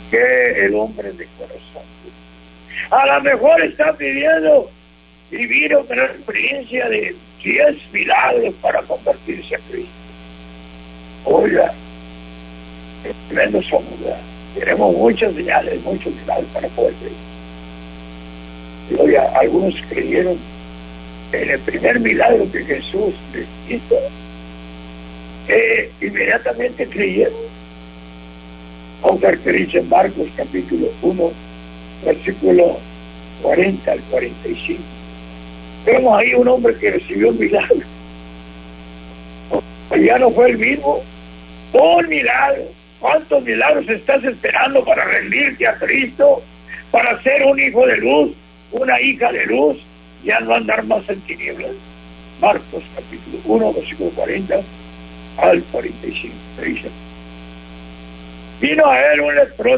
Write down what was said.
que el hombre de corazón. A lo mejor está pidiendo vivir una experiencia de 10 milagros para convertirse a Cristo. Oiga, qué tremendos somos, ¿verdad? Tenemos muchas señales, muchos milagros para poder creer. Y oiga, algunos creyeron en el primer milagro que Jesús les hizo. Inmediatamente creyeron. Aunque que dice en Marcos capítulo 1, versículo 40 al 45. Vemos ahí un hombre que recibió un milagro. Ya no fue el mismo. Un milagro. ¿Cuántos milagros estás esperando para rendirte a Cristo? Para ser un hijo de luz, una hija de luz, ya no andar más en tinieblas. Marcos capítulo 1, versículo 40 al 45. Dice: vino a él un leproso